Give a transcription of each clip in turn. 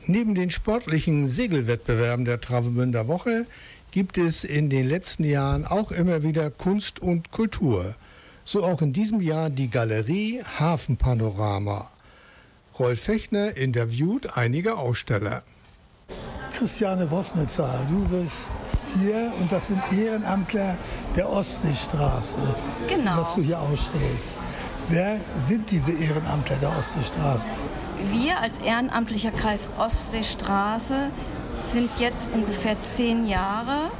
Neben den sportlichen Segelwettbewerben der Travemünder Woche gibt es in den letzten Jahren auch immer wieder Kunst und Kultur. So auch in diesem Jahr die Galerie Hafenpanorama. Rolf Fechner interviewt einige Aussteller. Christiane Wosnitzer, du bist hier und das sind Ehrenamtler der Ostseestraße, was du hier ausstellst. Wer sind diese Ehrenamtler der Ostseestraße? Wir als ehrenamtlicher Kreis Ostseestraße sind jetzt ungefähr 10 Jahre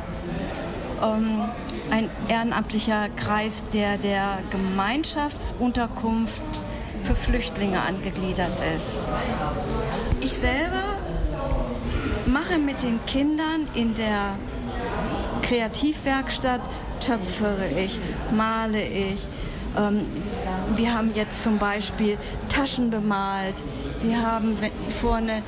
ein ehrenamtlicher Kreis, der Gemeinschaftsunterkunft für Flüchtlinge angegliedert ist. Ich selber mache mit den Kindern in der Kreativwerkstatt, töpfere ich, male ich. Wir haben jetzt zum Beispiel Taschen bemalt, wir haben vorne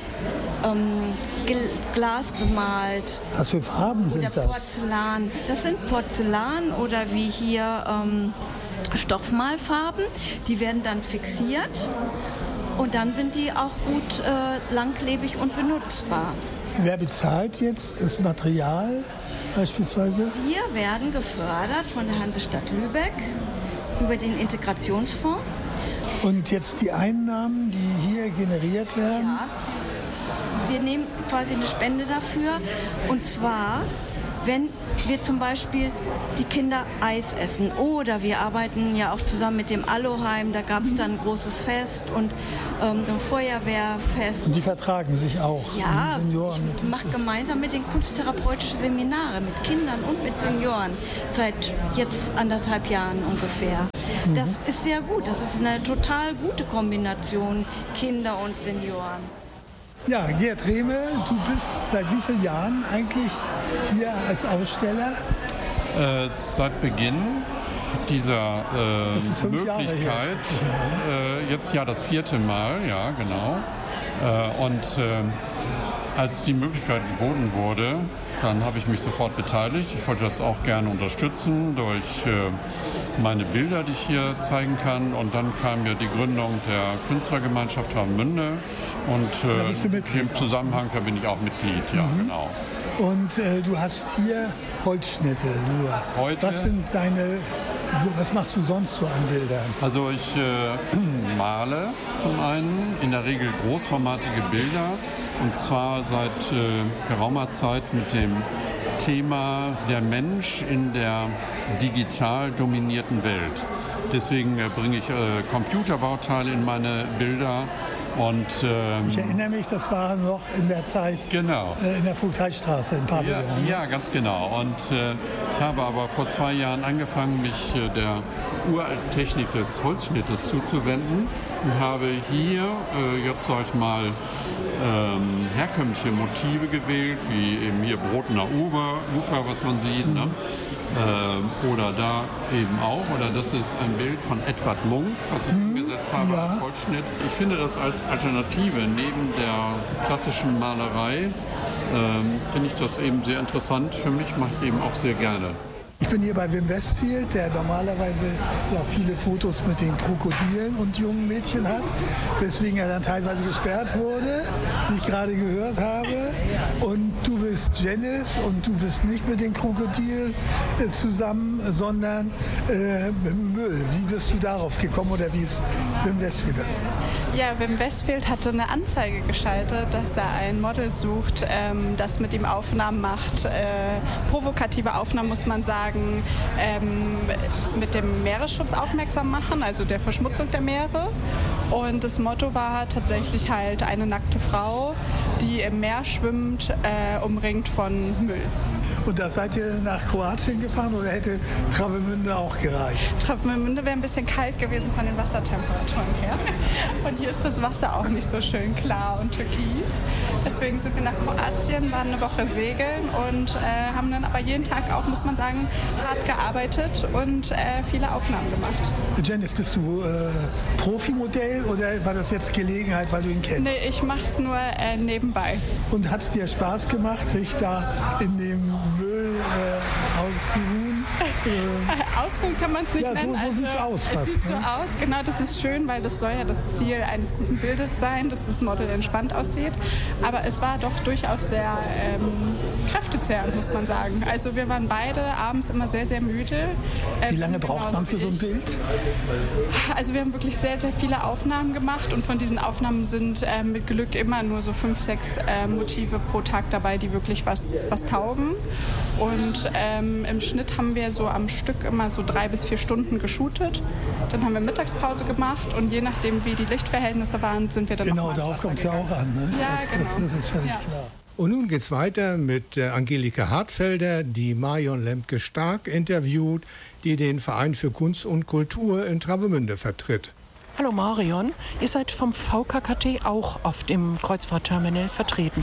Glas bemalt. Was für Farben sind das? Porzellan. Das sind Porzellan oder wie hier Stoffmalfarben. Die werden dann fixiert und dann sind die auch gut langlebig und benutzbar. Wer bezahlt jetzt das Material beispielsweise? Wir werden gefördert von der Hansestadt Lübeck über den Integrationsfonds. Und jetzt die Einnahmen, die hier generiert werden? Ja, wir nehmen quasi eine Spende dafür. Und zwar, wenn wir zum Beispiel die Kinder Eis essen oder wir arbeiten ja auch zusammen mit dem Alloheim, da gab es dann ein großes Fest und ein Feuerwehrfest. Und die vertragen sich auch, ja, die Senioren? Ich mache gemeinsam mit den kunsttherapeutische Seminare mit Kindern und mit Senioren seit jetzt 1,5 Jahren ungefähr. Das ist sehr gut, das ist eine total gute Kombination, Kinder und Senioren. Ja, Gerd Rehme, du bist seit wie vielen Jahren eigentlich hier als Aussteller? Seit Beginn dieser Möglichkeit, jetzt ja das 4. Mal, ja genau. Und als die Möglichkeit geboten wurde, dann habe ich mich sofort beteiligt. Ich wollte das auch gerne unterstützen durch meine Bilder, die ich hier zeigen kann. Und dann kam ja die Gründung der Künstlergemeinschaft Travemünde. Und im Zusammenhang da bin ich auch Mitglied, ja genau. Und du hast hier Holzschnitte nur. Heute? Was machst du sonst so an Bildern? Also ich male zum einen in der Regel großformatige Bilder und zwar seit geraumer Zeit mit dem Thema der Mensch in der digital dominierten Welt. Deswegen bringe ich Computerbauteile in meine Bilder. Und, ich erinnere mich, das war noch in der Zeit genau. In der Vogteistraße in Pavillon. Ja, ganz genau. Und ich habe aber vor 2 Jahren angefangen, mich der uralten Technik des Holzschnittes zuzuwenden und habe hier jetzt, sag ich mal, herkömmliche Motive gewählt, wie eben hier Brotener Ufer, was man sieht, ne? Oder da eben auch. Oder das ist ein Bild von Edvard Munch, was ich umgesetzt habe als Holzschnitt. Ich finde das als Alternative neben der klassischen Malerei, finde ich das eben sehr interessant. Für mich mache ich eben auch sehr gerne. Ich bin hier bei Wim Westfield, der normalerweise auch viele Fotos mit den Krokodilen und jungen Mädchen hat, weswegen er dann teilweise gesperrt wurde, wie ich gerade gehört habe. Und du bist Janice und du bist nicht mit den Krokodilen zusammen, sondern mit Müll. Wie bist du darauf gekommen oder wie ist Wim Westfield das? Ja, Wim Westfield hatte eine Anzeige geschaltet, dass er ein Model sucht, das mit ihm Aufnahmen macht. Provokative Aufnahmen, muss man sagen, mit dem Meeresschutz aufmerksam machen, also der Verschmutzung der Meere. Und das Motto war tatsächlich halt eine nackte Frau, die im Meer schwimmt, umringt von Müll. Und da seid ihr nach Kroatien gefahren oder hätte Travemünde auch gereicht? Travemünde wäre ein bisschen kalt gewesen von den Wassertemperaturen her. Und hier ist das Wasser auch nicht so schön klar und türkis. Deswegen sind wir nach Kroatien, waren eine Woche segeln und haben dann aber jeden Tag auch, muss man sagen, hart gearbeitet und viele Aufnahmen gemacht. Janice, bist du Profimodell oder war das jetzt Gelegenheit, weil du ihn kennst? Nee, ich mache es nur nebenbei. Und hat es dir Spaß gemacht, dich da in dem Müll auszuruhen? Ausruhen kann man es nicht nennen. So sieht es aus. Es sieht so aus, genau, das ist schön, weil das soll ja das Ziel eines guten Bildes sein, dass das Model entspannt aussieht. Aber es war doch durchaus sehr kräftezehrend, muss man sagen. Also wir waren beide abends immer sehr, sehr müde. Wie lange braucht man für so ein Bild? Also wir haben wirklich sehr, sehr viele Aufnahmen gemacht und von diesen Aufnahmen sind mit Glück immer nur so 5, 6 Motive pro Tag dabei, die wirklich was taugen. Und im Schnitt haben wir so am Stück immer so 3 bis 4 Stunden geshootet. Dann haben wir Mittagspause gemacht und je nachdem, wie die Lichtverhältnisse waren, sind wir dann noch mal Genau, darauf kommt es ja auch an. Ne? Ja, genau. Das ist völlig klar. Und nun geht's weiter mit Angelika Hartfelder, die Marion Lemke-Stark interviewt, die den Verein für Kunst und Kultur in Travemünde vertritt. Hallo Marion, ihr seid vom VKKT auch auf dem Kreuzfahrtterminal vertreten.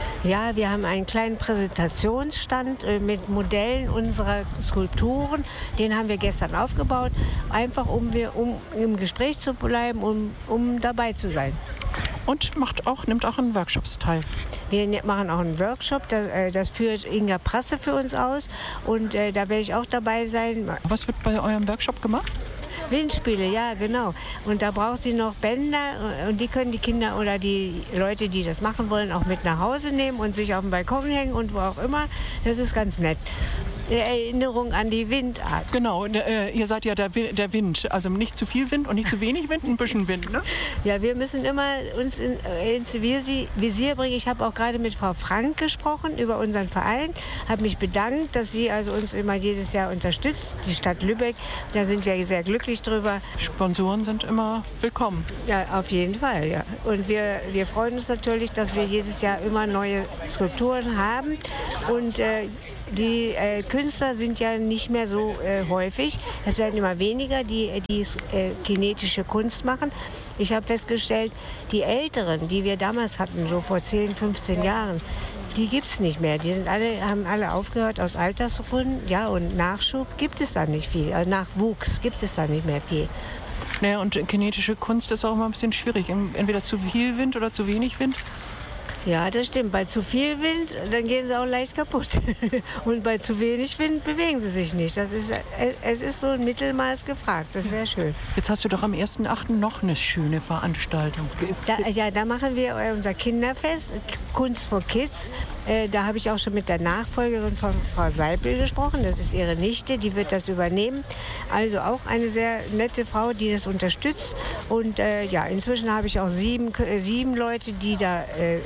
Ja, wir haben einen kleinen Präsentationsstand mit Modellen unserer Skulpturen. Den haben wir gestern aufgebaut, einfach um im Gespräch zu bleiben, um dabei zu sein. Und nimmt auch an Workshops teil. Wir machen auch einen Workshop, das führt Inga Prasse für uns aus und da werde ich auch dabei sein. Was wird bei eurem Workshop gemacht? Windspiele, ja genau. Und da braucht sie noch Bänder und die können die Kinder oder die Leute, die das machen wollen, auch mit nach Hause nehmen und sich auf den Balkon hängen und wo auch immer. Das ist ganz nett. Erinnerung an die Windart. Genau, ihr seid ja der Wind, also nicht zu viel Wind und nicht zu wenig Wind, ein bisschen Wind, ne? Ja, wir müssen immer uns ins Visier bringen. Ich habe auch gerade mit Frau Frank gesprochen über unseren Verein, habe mich bedankt, dass sie also uns immer jedes Jahr unterstützt, die Stadt Lübeck. Da sind wir sehr glücklich drüber. Sponsoren sind immer willkommen. Ja, auf jeden Fall, ja. Und wir freuen uns natürlich, dass wir jedes Jahr immer neue Skulpturen haben und die Künstler sind ja nicht mehr so häufig. Es werden immer weniger, die kinetische Kunst machen. Ich habe festgestellt, die Älteren, die wir damals hatten, so vor 10, 15 Jahren, die gibt es nicht mehr. Die haben alle aufgehört aus Altersgründen. Ja, und Nachschub gibt es da nicht viel. Nachwuchs gibt es da nicht mehr viel. Naja, und kinetische Kunst ist auch immer ein bisschen schwierig. Entweder zu viel Wind oder zu wenig Wind. Ja, das stimmt. Bei zu viel Wind, dann gehen sie auch leicht kaputt. Und bei zu wenig Wind bewegen sie sich nicht. Es ist so ein Mittelmaß gefragt. Das wäre schön. Jetzt hast du doch am 1.8. noch eine schöne Veranstaltung. Da machen wir unser Kinderfest, Kunst for Kids. Da habe ich auch schon mit der Nachfolgerin von Frau Seipel gesprochen. Das ist ihre Nichte, die wird das übernehmen. Also auch eine sehr nette Frau, die das unterstützt. Und inzwischen habe ich auch 7 Leute, die da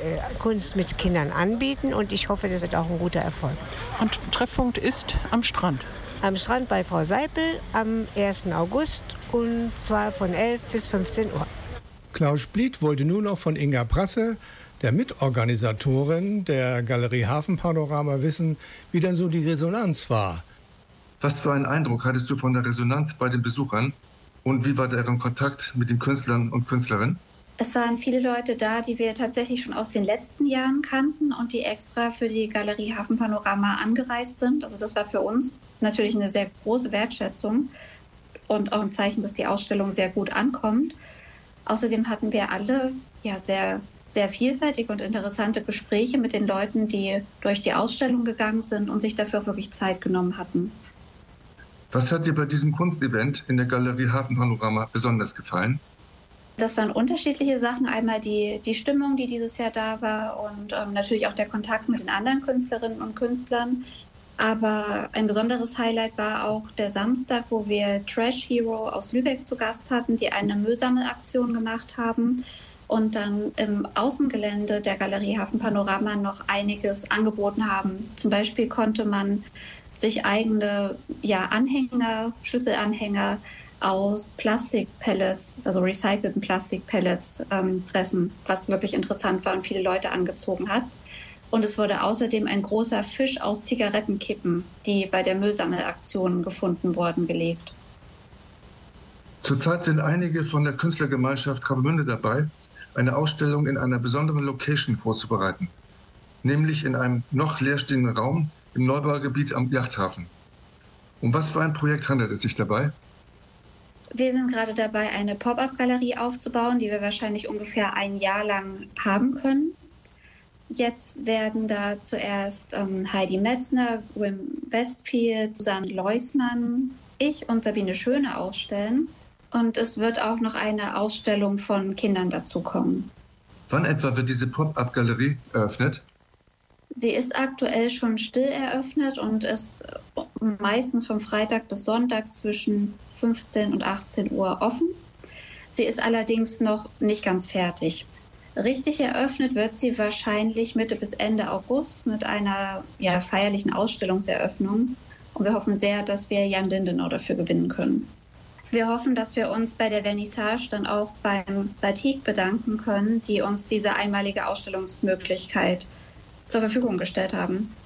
Kunst mit Kindern anbieten und ich hoffe, das wird auch ein guter Erfolg. Und Treffpunkt ist am Strand? Am Strand bei Frau Seipel am 1. August und zwar von 11 bis 15 Uhr. Klaus Spliet wollte nun noch von Inga Prasse, der Mitorganisatorin der Galerie Hafenpanorama, wissen, wie denn so die Resonanz war. Was für einen Eindruck hattest du von der Resonanz bei den Besuchern und wie war deren Kontakt mit den Künstlern und Künstlerinnen? Es waren viele Leute da, die wir tatsächlich schon aus den letzten Jahren kannten und die extra für die Galerie Hafenpanorama angereist sind. Also das war für uns natürlich eine sehr große Wertschätzung und auch ein Zeichen, dass die Ausstellung sehr gut ankommt. Außerdem hatten wir alle sehr, sehr vielfältige und interessante Gespräche mit den Leuten, die durch die Ausstellung gegangen sind und sich dafür wirklich Zeit genommen hatten. Was hat dir bei diesem Kunstevent in der Galerie Hafenpanorama besonders gefallen? Das waren unterschiedliche Sachen. Einmal die Stimmung, die dieses Jahr da war und natürlich auch der Kontakt mit den anderen Künstlerinnen und Künstlern. Aber ein besonderes Highlight war auch der Samstag, wo wir Trash Hero aus Lübeck zu Gast hatten, die eine Müllsammelaktion gemacht haben und dann im Außengelände der Galerie Hafenpanorama noch einiges angeboten haben. Zum Beispiel konnte man sich eigene Anhänger, Schlüsselanhänger aus Plastikpellets, also recycelten Plastikpellets fressen, was wirklich interessant war und viele Leute angezogen hat. Und es wurde außerdem ein großer Fisch aus Zigarettenkippen, die bei der Müllsammelaktion gefunden wurden, gelegt. Zurzeit sind einige von der Künstlergemeinschaft Travemünde dabei, eine Ausstellung in einer besonderen Location vorzubereiten, nämlich in einem noch leerstehenden Raum im Neubaugebiet am Yachthafen. Um was für ein Projekt handelt es sich dabei? Wir sind gerade dabei, eine Pop-up-Galerie aufzubauen, die wir wahrscheinlich ungefähr ein Jahr lang haben können. Jetzt werden da zuerst Heidi Metzner, Wim Westfield, Susanne Leusmann, ich und Sabine Schöne ausstellen. Und es wird auch noch eine Ausstellung von Kindern dazukommen. Wann etwa wird diese Pop-up-Galerie eröffnet? Sie ist aktuell schon still eröffnet und ist meistens vom Freitag bis Sonntag zwischen 15 und 18 Uhr offen. Sie ist allerdings noch nicht ganz fertig. Richtig eröffnet wird sie wahrscheinlich Mitte bis Ende August mit einer feierlichen Ausstellungseröffnung. Und wir hoffen sehr, dass wir Jan Lindenau dafür gewinnen können. Wir hoffen, dass wir uns bei der Vernissage dann auch beim Batik bedanken können, die uns diese einmalige Ausstellungsmöglichkeit zur Verfügung gestellt haben.